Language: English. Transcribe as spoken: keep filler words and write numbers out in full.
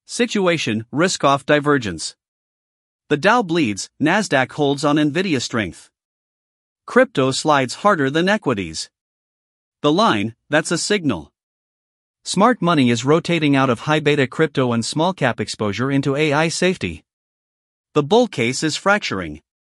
Situation, risk-off divergence. The Dow bleeds, Nasdaq holds on Nvidia strength. Crypto slides harder than equities. The line, that's a signal. Smart money is rotating out of high-beta crypto and small-cap exposure into A I safety. The bull case is fracturing.